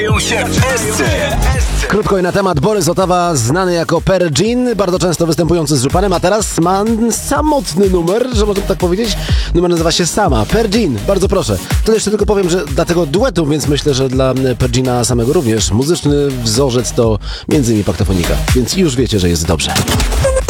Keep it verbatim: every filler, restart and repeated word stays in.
się w Esce. Krótko i na temat. Borys Otawa, znany jako Pergin, bardzo często występujący z Żupanem, a teraz ma samotny numer, że można tak powiedzieć. Numer nazywa się Sama. Pergin, bardzo proszę. To jeszcze tylko powiem, że dla tego duetu, więc myślę, że dla Pergina samego również muzyczny wzorzec to między innymi Paktofonika. Więc już wiecie, że jest dobrze.